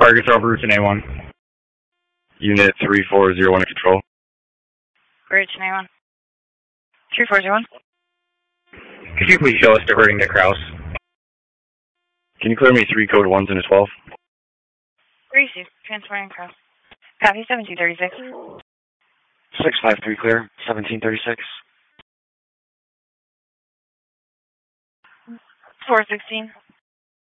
targets over route to A1. Unit 3401 in control. Route to A1. 3401. Could you please show us diverting to Kraus? Can you clear me 3 code 1s and a 12? Received. Transporting Cross. Copy 1736. 653 clear, 1736. 416.